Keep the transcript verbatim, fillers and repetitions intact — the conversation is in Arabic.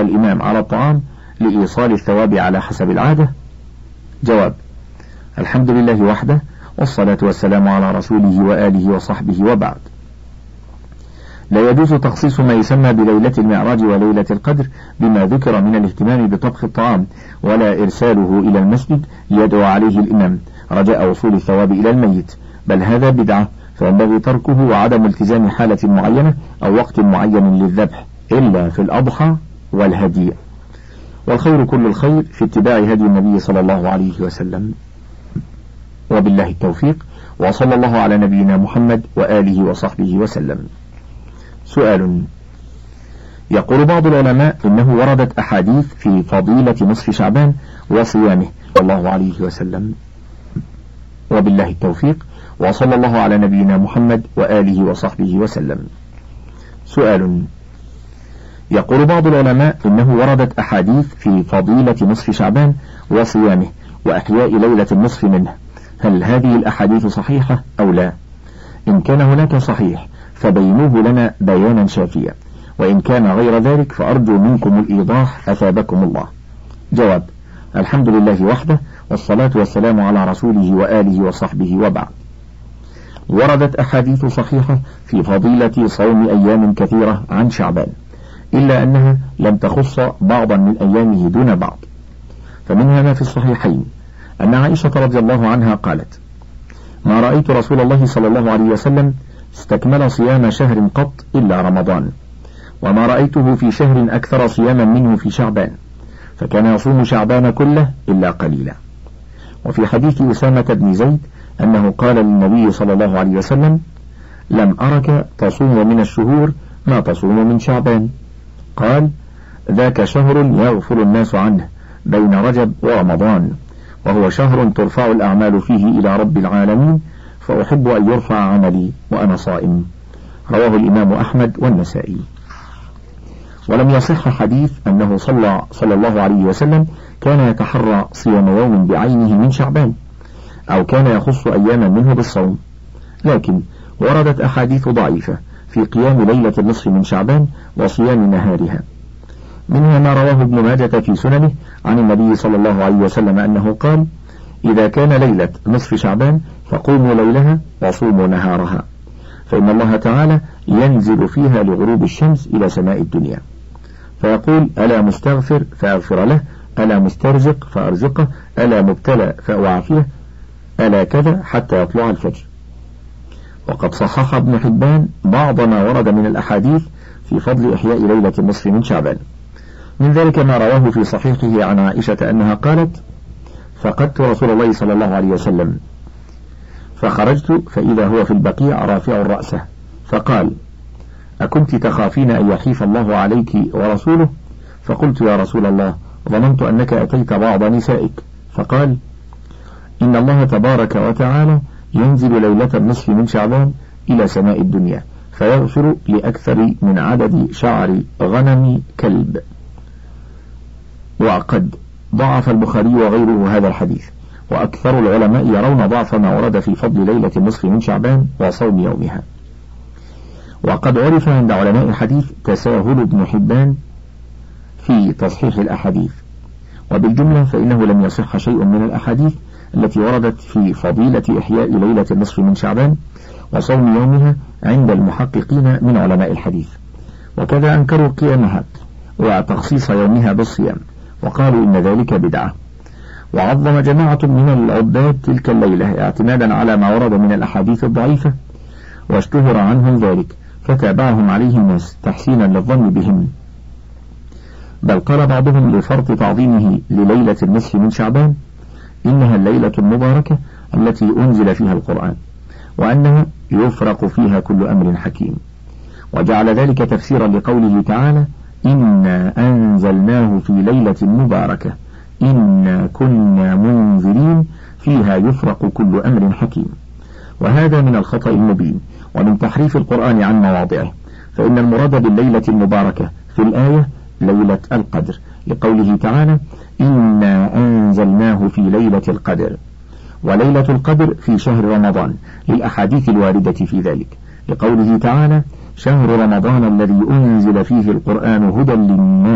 الإمام على الطعام لإيصال الثواب على حسب العادة؟ جواب: الحمد لله وحده، والصلاة والسلام على رسوله وآله وصحبه، وبعد. لا يجوز تخصيص ما يسمى بليلة المعراج وليلة القدر بما ذكر من الاهتمام بطبخ الطعام، ولا إرساله إلى المسجد ليدعو عليه الإمام رجاء وصول الثواب إلى الميت، بل هذا بدعة، فينبغي تركه وعدم التزام حالة معينة أو وقت معين للذبح إلا في الأضحى والهدي. والخير كل الخير في اتباع هدي النبي صلى الله عليه وسلم، وبالله التوفيق، وصلى الله على نبينا محمد وآله وصحبه وسلم. سؤال: يقول بعض العلماء إنه وردت أحاديث في فضيلة نصف شعبان وصيامه صلى الله عليه وسلم، وبالله التوفيق، وصلى الله على نبينا محمد وآله وصحبه وسلم. سؤال: يقول بعض العلماء إنه وردت أحاديث في فضيلة نصف شعبان وصيامه وأحياء ليلة النصف منه، هل هذه الأحاديث صحيحة أو لا؟ إن كان هناك صحيح فبينوه لنا بيانا شافيا، وإن كان غير ذلك فأرجو منكم الإيضاح أثابكم الله. جواب: الحمد لله وحده، والصلاة والسلام على رسوله وآله وصحبه، وبعد. وردت أحاديث صحيحة في فضيلة صوم أيام كثيرة عن شعبان، إلا أنها لم تخص بعضا من أيامه دون بعض، فمنها ما في الصحيحين أن عائشة رضي الله عنها قالت: ما رأيت رسول الله صلى الله عليه وسلم استكمل صيام شهر قط إلا رمضان، وما رأيته في شهر أكثر صياما منه في شعبان، فكان يصوم شعبان كله إلا قليلا. وفي حديث أسامة بن زيد أنه قال للنبي صلى الله عليه وسلم: لم أرك تصوم من الشهور ما تصوم من شعبان. قال: ذاك شهر يغفل الناس عنه بين رجب ورمضان، وهو شهر ترفع الأعمال فيه إلى رب العالمين، فأحب أن يرفع عملي وأنا صائم. رواه الإمام أحمد والنسائي. ولم يصح حديث أنه صلى صلى الله عليه وسلم كان يتحرى صيام يوم بعينه من شعبان، أو كان يخص أياما منه بالصوم، لكن وردت أحاديث ضعيفة في قيام ليلة النصف من شعبان وصيام نهارها، منها ما رواه ابن ماجة في سننه عن النبي صلى الله عليه وسلم أنه قال: إذا كان ليلة نصف شعبان فقوموا ليلها وصوموا نهارها، فإن الله تعالى ينزل فيها لغروب الشمس إلى سماء الدنيا، فيقول: ألا مستغفر فأغفر له، ألا مسترزق فأرزقه، ألا مبتلى فأعافيه، ألا كذا، حتى يطلع الفجر. وقد صحح ابن حبان بعض ما ورد من الأحاديث في فضل إحياء ليلة النصف من شعبان، من ذلك ما رواه في صحيحه عن عائشة أنها قالت: فقدت رسول الله صلى الله عليه وسلم فخرجت فإذا هو في البقيع رافع رأسه، فقال: أكنت تخافين أن يحيف الله عليك ورسوله؟ فقلت: يا رسول الله، ظننت أنك أتيت بعض نسائك. فقال: إن الله تبارك وتعالى ينزل ليلة النصف من شعبان إلى سماء الدنيا فيغفر لأكثر من عدد شعر غنم كلب. وقد ضعف البخاري وغيره هذا الحديث، وأكثر العلماء يرون ضعف ما ورد في فضل ليلة النصف من شعبان وصوم يومها. وقد عرف عند علماء الحديث تساهل ابن حبان في تصحيح الأحاديث، وبالجملة فإنه لم يصح شيء من الأحاديث التي وردت في فضيلة إحياء ليلة النصف من شعبان وصوم يومها عند المحققين من علماء الحديث، وكذا أنكروا قيامها وتخصيص يومها بالصيام، وقالوا إن ذلك بدعة. وعظم جماعة من العباد تلك الليلة اعتمادا على ما ورد من الأحاديث الضعيفة، واشتهر عنهم ذلك فتابعهم عليه الناس تحسينا للظن بهم، بل قال بعضهم لفرط تعظيمه لليلة النصف من شعبان: إنها الليلة المباركة التي أنزل فيها القرآن، وأنها يفرق فيها كل أمر حكيم، وجعل ذلك تفسيرا لقوله تعالى: إنا أنزلناه في ليلة مباركة إنا كنا منذرين فيها يفرق كل أمر حكيم. وهذا من الخطأ المبين ومن تحريف القرآن عن مواضعه، فإن المراد بالليلة المباركة في الآية ليلة القدر، لقوله تعالى: إنا أنزلناه في ليلة القدر، وليلة القدر في شهر رمضان للأحاديث الواردة في ذلك، لقوله تعالى: شهر رمضان الذي أنزل فيه القرآن هدى للناس